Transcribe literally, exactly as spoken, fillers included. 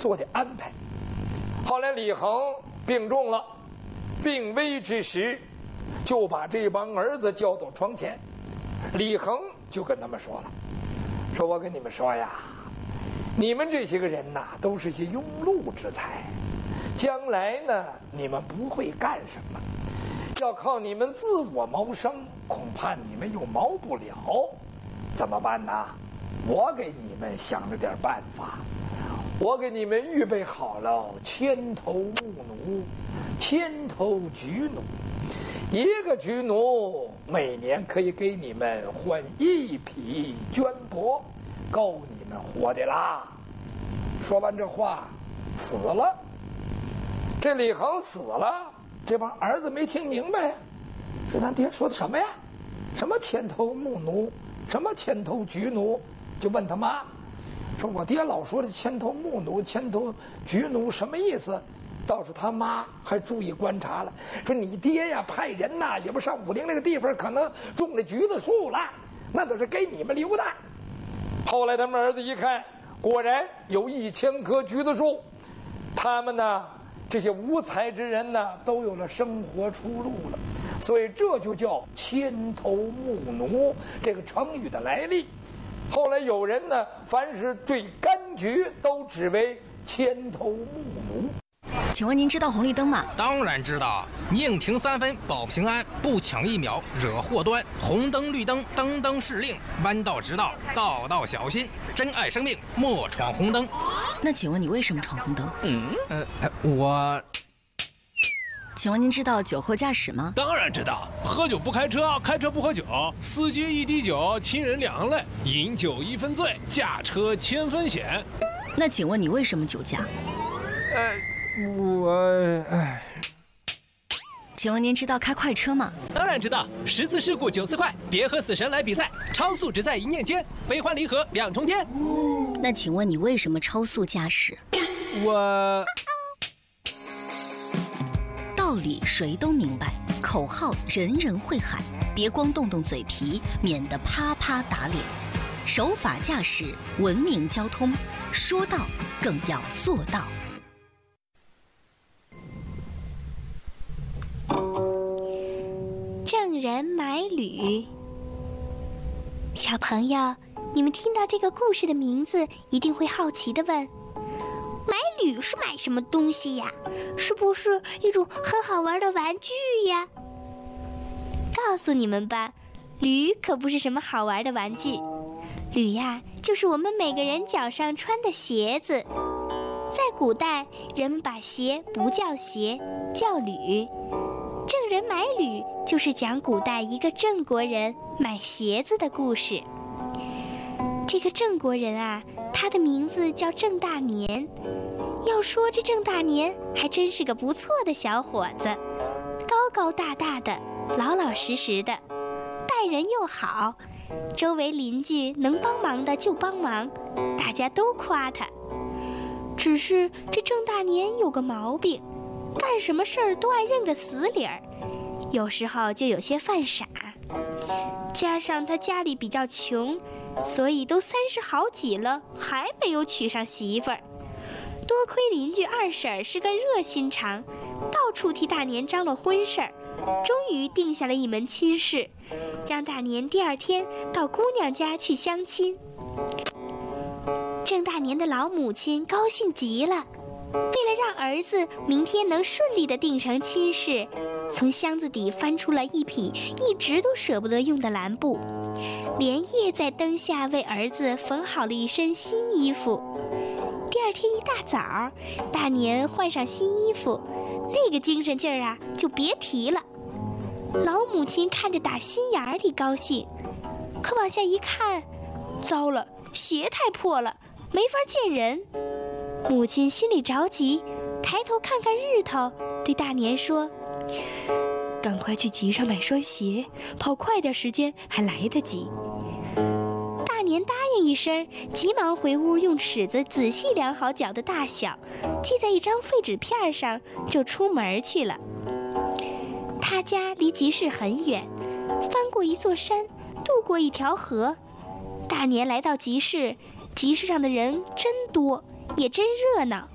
做的安排。后来李恒病重了，病危之时，就把这帮儿子叫到床前。李恒就跟他们说了：“说我跟你们说呀，你们这些个人呐，都是些庸碌之才，将来呢，你们不会干什么，要靠你们自我谋生，恐怕你们又谋不了。怎么办呢？我给你们想了点办法。我给你们预备好了千头木奴，千头菊奴，一个菊奴每年可以给你们换一匹绢帛，够你们活的啦。”说完这话，死了。这李恒死了，这帮儿子没听明白，说咱爹说的什么呀？什么千头木奴，什么千头菊奴？就问他妈，说我爹老说的千头木奴、千头菊奴什么意思？倒是他妈还注意观察了，说你爹呀派人呐，也不上武陵那个地方，可能种了橘子树了，那都是给你们留的。后来他们儿子一看，果然有一千棵橘子树，他们呢这些无才之人呢都有了生活出路了，所以这就叫千头木奴这个成语的来历。后来有人呢，凡是对柑橘都指为千头木奴。 请问您知道红绿灯吗？ 当然知道，宁停三分保平安，不抢一秒惹祸端。红灯绿灯灯灯是令，弯道直道道道小心。珍爱生命莫闯红灯。 那请问你为什么闯红灯？ 嗯，呃，我。 请问您知道酒后驾驶吗？ 当然知道，喝酒不开车，开车不喝酒，司机一滴酒，亲人两行泪，饮酒一分醉，驾车千分险。 那请问你为什么酒驾？ 呃。我哎， 请问您知道开快车吗？ 当然知道，十次事故九次快，别和死神来比赛，超速只在一念间，悲欢离合两重天。 那请问你为什么超速驾驶？ 我道理谁都明白，口号人人会喊，别光动动嘴皮，免得啪啪打脸。守法驾驶，文明交通，说到更要做到。 郑人买履。小朋友，你们听到这个故事的名字，一定会好奇地问：买履是买什么东西呀？是不是一种很好玩的玩具呀？告诉你们吧，履可不是什么好玩的玩具，履呀，就是我们每个人脚上穿的鞋子。在古代，人们把鞋不叫鞋，叫履。郑人买履就是讲古代一个郑国人买鞋子的故事。这个郑国人啊，他的名字叫郑大年。要说这郑大年还真是个不错的小伙子，高高大大的，老老实实的，待人又好，周围邻居能帮忙的就帮忙，大家都夸他。只是这郑大年有个毛病，干什么事儿都爱认个死理儿，有时候就有些犯傻。加上他家里比较穷，所以都三十好几了，还没有娶上媳妇儿。多亏邻居二婶是个热心肠，到处替大年张罗婚事儿，终于定下了一门亲事，让大年第二天到姑娘家去相亲。郑大年的老母亲高兴极了，为了让儿子明天能顺利地定成亲事，从箱子底翻出了一匹一直都舍不得用的蓝布，连夜在灯下为儿子缝好了一身新衣服。第二天一大早，大年换上新衣服，那个精神劲儿啊，就别提了。老母亲看着打心眼里高兴，可往下一看，糟了，鞋太破了，没法见人。母亲心里着急，抬头看看日头，对大年说：赶快去集上买双鞋，跑快点时间还来得及。大年答应一声，急忙回屋用尺子仔细量好脚的大小，记在一张废纸片上，就出门去了。他家离集市很远，翻过一座山，渡过一条河。大年来到集市，集市上的人真多，也真热闹。